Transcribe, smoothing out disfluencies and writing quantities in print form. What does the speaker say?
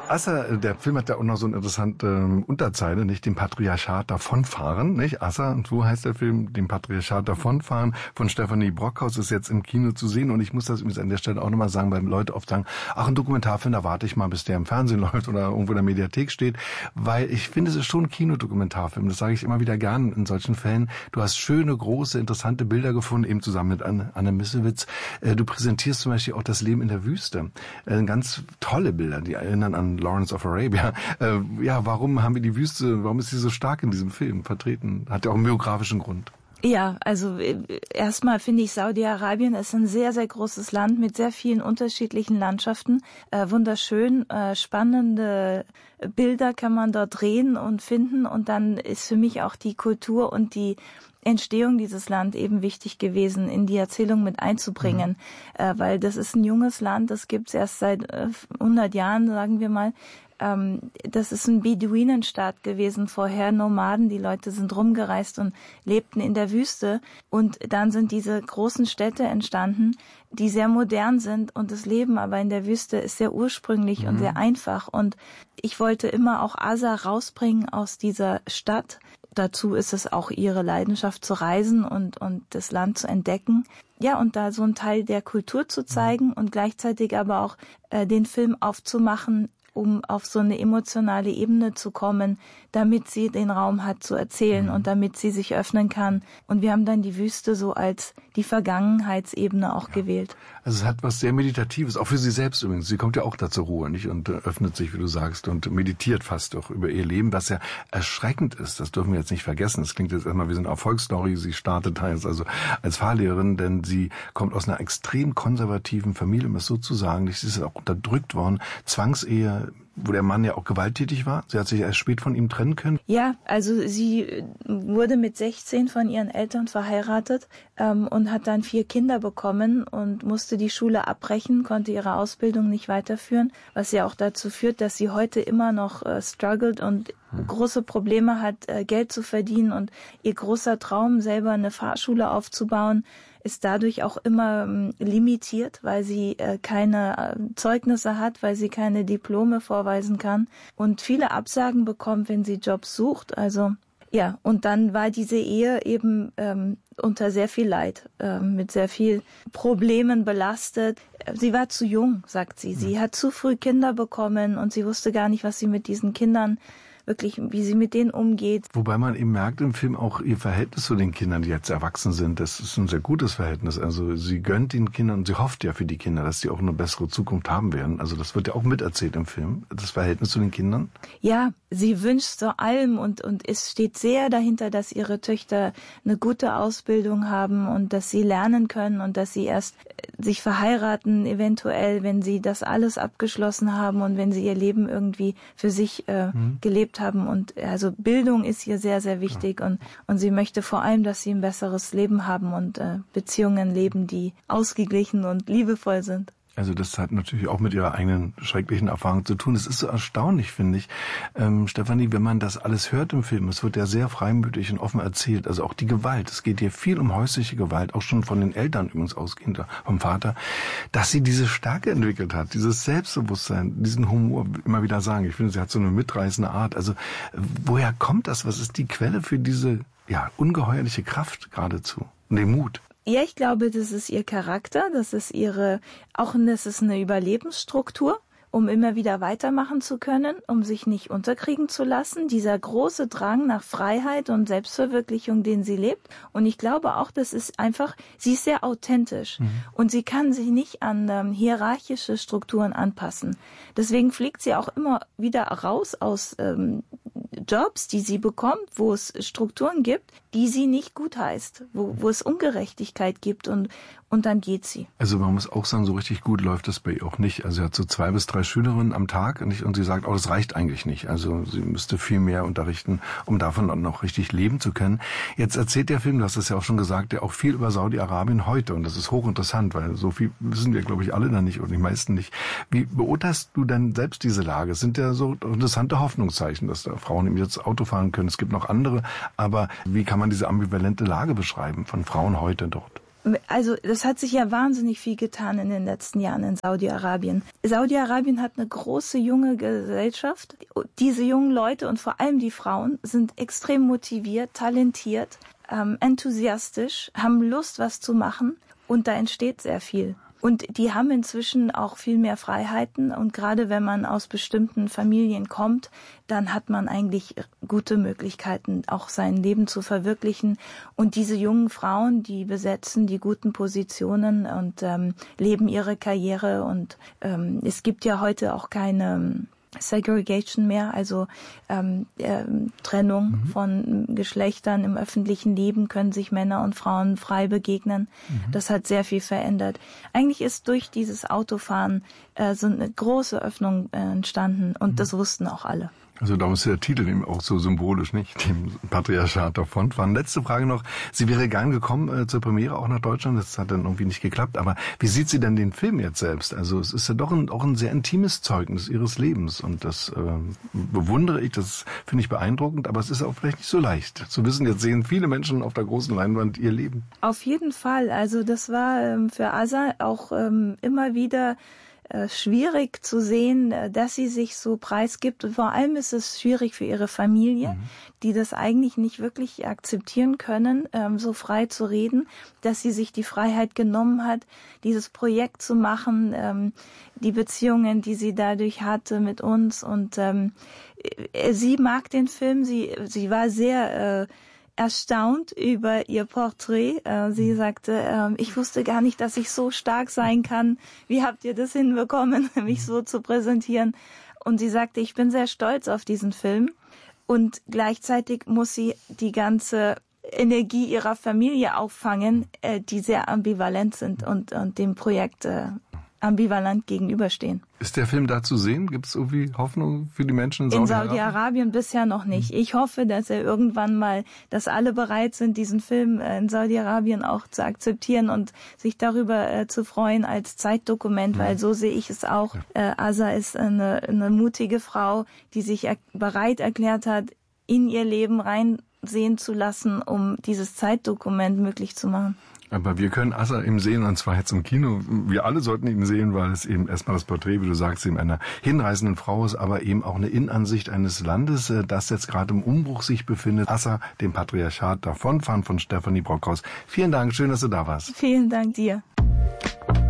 Assa, der Film hat ja auch noch so eine interessante Unterzeile, nicht? Dem Patriarchat davonfahren, nicht? Assa, und wo heißt der Film? Dem Patriarchat davonfahren von Stefanie Brockhaus ist jetzt im Kino zu sehen. Und ich muss das übrigens an der Stelle auch nochmal sagen, weil Leute oft sagen, ach, ein Dokumentarfilm, da warte ich mal, bis der im Fernsehen läuft oder irgendwo in der Mediathek steht. Weil ich finde, es ist schon ein Kinodokumentarfilm. Das sage ich immer wieder gern in solchen Fällen. Du hast schöne, große, interessante Bilder gefunden, eben zusammen mit Anne Missewitz. Du präsentierst zum Beispiel auch das Leben in der Wüste. Ganz tolle Bilder, die erinnern an Lawrence of Arabia. Warum haben wir die Wüste, warum ist sie so stark in diesem Film vertreten? Hat ja auch einen biografischen Grund. Ja, also erstmal finde ich, Saudi-Arabien ist ein sehr, sehr großes Land mit sehr vielen unterschiedlichen Landschaften. Wunderschön, spannende Bilder kann man dort drehen und finden. Und dann ist für mich auch die Kultur und die Entstehung dieses Land eben wichtig gewesen, in die Erzählung mit einzubringen, weil das ist ein junges Land, das gibt's erst seit 100 Jahren, sagen wir mal. Das ist ein Beduinenstaat gewesen, vorher Nomaden, die Leute sind rumgereist und lebten in der Wüste und dann sind diese großen Städte entstanden, die sehr modern sind und das Leben aber in der Wüste ist sehr ursprünglich und sehr einfach und ich wollte immer auch Assa rausbringen aus dieser Stadt. Dazu ist es auch ihre Leidenschaft zu reisen und das Land zu entdecken. Ja, und da so ein Teil der Kultur zu zeigen und gleichzeitig aber auch den Film aufzumachen, um auf so eine emotionale Ebene zu kommen, damit sie den Raum hat zu erzählen und damit sie sich öffnen kann. Und wir haben dann die Wüste so als die Vergangenheitsebene auch gewählt. Also es hat was sehr Meditatives, auch für sie selbst übrigens. Sie kommt ja auch da zur Ruhe, nicht? Und öffnet sich, wie du sagst, und meditiert fast auch über ihr Leben, was ja erschreckend ist. Das dürfen wir jetzt nicht vergessen. Das klingt jetzt erstmal wie so eine Erfolgsstory. Sie startet also als Fahrlehrerin, denn sie kommt aus einer extrem konservativen Familie, um es so zu sagen. Sie ist auch unterdrückt worden. Zwangsehe, wo der Mann ja auch gewalttätig war. Sie hat sich erst spät von ihm trennen können. Ja, also sie wurde mit 16 von ihren Eltern verheiratet und hat dann 4 Kinder bekommen und musste die Schule abbrechen, konnte ihre Ausbildung nicht weiterführen, was ja auch dazu führt, dass sie heute immer noch struggelt und große Probleme hat, Geld zu verdienen. Und ihr großer Traum, selber eine Fahrschule aufzubauen, ist dadurch auch immer limitiert, weil sie keine Zeugnisse hat, weil sie keine Diplome vorweisen kann und viele Absagen bekommt, wenn sie Jobs sucht. Also ja, und dann war diese Ehe eben unter sehr viel Leid, mit sehr viel Problemen belastet. Sie war zu jung, sagt sie. Sie hat zu früh Kinder bekommen und sie wusste gar nicht, was sie mit diesen Kindern wirklich, wie sie mit denen umgeht. Wobei man eben merkt im Film auch ihr Verhältnis zu den Kindern, die jetzt erwachsen sind. Das ist ein sehr gutes Verhältnis. Also sie gönnt den Kindern, sie hofft ja für die Kinder, dass sie auch eine bessere Zukunft haben werden. Also das wird ja auch miterzählt im Film, das Verhältnis zu den Kindern. Ja, sie wünscht vor allem und es steht sehr dahinter, dass ihre Töchter eine gute Ausbildung haben und dass sie lernen können und dass sie erst sich verheiraten, eventuell, wenn sie das alles abgeschlossen haben und wenn sie ihr Leben irgendwie für sich gelebt haben. Und also Bildung ist ihr sehr, sehr wichtig und sie möchte vor allem, dass sie ein besseres Leben haben und Beziehungen leben, die ausgeglichen und liebevoll sind. Also das hat natürlich auch mit ihrer eigenen schrecklichen Erfahrung zu tun. Es ist so erstaunlich, finde ich, Stefanie, wenn man das alles hört im Film. Es wird ja sehr freimütig und offen erzählt. Also auch die Gewalt. Es geht hier viel um häusliche Gewalt, auch schon von den Eltern übrigens ausgehend, vom Vater, dass sie diese Stärke entwickelt hat, dieses Selbstbewusstsein, diesen Humor, immer wieder sagen. Ich finde, sie hat so eine mitreißende Art. Also woher kommt das? Was ist die Quelle für diese ungeheuerliche Kraft geradezu und den Mut? Ja, ich glaube, das ist ihr Charakter, das ist das ist eine Überlebensstruktur, um immer wieder weitermachen zu können, um sich nicht unterkriegen zu lassen. Dieser große Drang nach Freiheit und Selbstverwirklichung, den sie lebt. Und ich glaube auch, das ist einfach, sie ist sehr authentisch und sie kann sich nicht an hierarchische Strukturen anpassen. Deswegen fliegt sie auch immer wieder raus aus Jobs, die sie bekommt, wo es Strukturen gibt, die sie nicht gutheißt, wo es Ungerechtigkeit gibt und dann geht sie. Also man muss auch sagen, so richtig gut läuft das bei ihr auch nicht. Also sie hat so 2 bis 3 Schülerinnen am Tag und sie sagt, das reicht eigentlich nicht. Also sie müsste viel mehr unterrichten, um davon dann noch richtig leben zu können. Jetzt erzählt der Film, du hast es ja auch schon gesagt, ja auch viel über Saudi-Arabien heute und das ist hochinteressant, weil so viel wissen wir, glaube ich, alle da nicht oder die meisten nicht. Wie beurteilst du denn selbst diese Lage? Es sind ja so interessante Hoffnungszeichen, dass da Frauen jetzt Auto fahren können. Es gibt noch andere, aber wie kann man diese ambivalente Lage beschreiben von Frauen heute dort? Also das hat sich ja wahnsinnig viel getan in den letzten Jahren in Saudi-Arabien. Saudi-Arabien hat eine große junge Gesellschaft. Diese jungen Leute und vor allem die Frauen sind extrem motiviert, talentiert, enthusiastisch, haben Lust, was zu machen und da entsteht sehr viel. Und die haben inzwischen auch viel mehr Freiheiten und gerade wenn man aus bestimmten Familien kommt, dann hat man eigentlich gute Möglichkeiten, auch sein Leben zu verwirklichen. Und diese jungen Frauen, die besetzen die guten Positionen und leben ihre Karriere. Und es gibt ja heute auch keine Segregation mehr, also Trennung von Geschlechtern im öffentlichen Leben, können sich Männer und Frauen frei begegnen. Das hat sehr viel verändert. Eigentlich ist durch dieses Autofahren so eine große Öffnung entstanden und das wussten auch alle. Also darum ist der Titel eben auch so symbolisch, nicht? Dem Patriarchat davonfahren. Letzte Frage noch. Sie wäre gern gekommen zur Premiere auch nach Deutschland. Das hat dann irgendwie nicht geklappt. Aber wie sieht sie denn den Film jetzt selbst? Also es ist ja doch auch ein sehr intimes Zeugnis ihres Lebens. Und das bewundere ich, das finde ich beeindruckend. Aber es ist auch vielleicht nicht so leicht. Zu wissen, jetzt sehen viele Menschen auf der großen Leinwand ihr Leben. Auf jeden Fall. Also das war für Asa auch immer wieder schwierig zu sehen, dass sie sich so preisgibt. Und vor allem ist es schwierig für ihre Familie, die das eigentlich nicht wirklich akzeptieren können, so frei zu reden, dass sie sich die Freiheit genommen hat, dieses Projekt zu machen, die Beziehungen, die sie dadurch hatte mit uns. Und sie mag den Film, sie war sehr erstaunt über ihr Porträt. Sie sagte, ich wusste gar nicht, dass ich so stark sein kann. Wie habt ihr das hinbekommen, mich so zu präsentieren? Und sie sagte, ich bin sehr stolz auf diesen Film. Und gleichzeitig muss sie die ganze Energie ihrer Familie auffangen, die sehr ambivalent sind und dem Projekt ambivalent gegenüberstehen. Ist der Film da zu sehen? Gibt es irgendwie Hoffnung für die Menschen in Saudi-Arabien? Bisher noch nicht. Ich hoffe, dass er irgendwann mal, dass alle bereit sind, diesen Film in Saudi-Arabien auch zu akzeptieren und sich darüber zu freuen als Zeitdokument, weil so sehe ich es auch. Asa ist eine mutige Frau, die sich bereit erklärt hat, in ihr Leben reinsehen zu lassen, um dieses Zeitdokument möglich zu machen. Aber wir können Asa eben sehen, und zwar jetzt im Kino. Wir alle sollten ihn sehen, weil es eben erstmal das Porträt, wie du sagst, eben einer hinreißenden Frau ist, aber eben auch eine Innenansicht eines Landes, das jetzt gerade im Umbruch sich befindet. Asa, dem Patriarchat davonfahren von Stefanie Brockhaus. Vielen Dank, schön, dass du da warst. Vielen Dank dir.